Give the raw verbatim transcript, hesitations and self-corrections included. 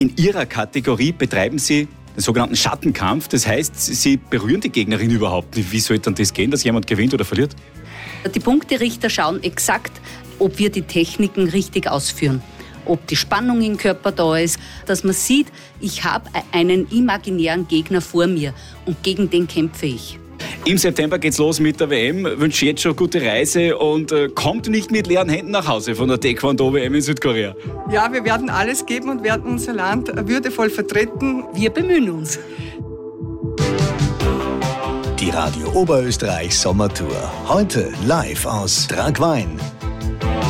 In Ihrer Kategorie betreiben Sie den sogenannten Schattenkampf. Das heißt, Sie berühren die Gegnerin überhaupt nicht. Wie soll dann das gehen, dass jemand gewinnt oder verliert? Die Punkterichter schauen exakt, ob wir die Techniken richtig ausführen. Ob die Spannung im Körper da ist, dass man sieht, ich habe einen imaginären Gegner vor mir und gegen den kämpfe ich. Im September geht's los mit der W M. Wünsche jetzt schon gute Reise und äh, kommt nicht mit leeren Händen nach Hause von der Taekwondo-W M in Südkorea. Ja, wir werden alles geben und werden unser Land würdevoll vertreten. Wir bemühen uns. Die Radio Oberösterreich Sommertour. Heute live aus Tragwein.